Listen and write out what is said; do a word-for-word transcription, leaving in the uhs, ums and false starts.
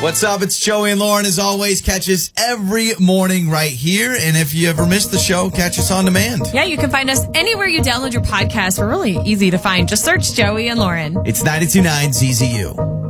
What's up? It's Joey and Lauren. As always, catch us every morning right here. And if you ever missed the show, catch us on demand. Yeah, you can find us anywhere you download your podcast. We're really easy to find. Just search Joey and Lauren. It's ninety-two point nine Z Z U.